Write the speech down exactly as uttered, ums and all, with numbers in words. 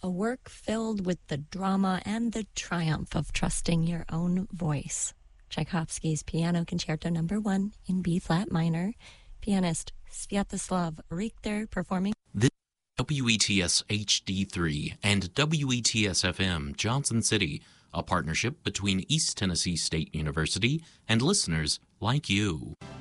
a work filled with the drama and the triumph of trusting your own voice. Tchaikovsky's Piano Concerto Number One in B-flat minor. Pianist Sviatoslav Richter performing. This is W E T S H D three and W E T S F M Johnson City, a partnership between East Tennessee State University and listeners like you.